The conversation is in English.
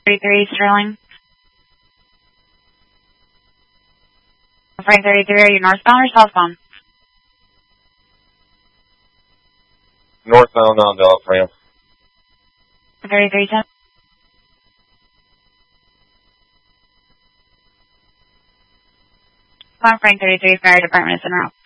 33 Sterling. Frank 33, are you northbound or southbound? Northbound on Belfram. 3310. Frank 33, Fire Department is in route.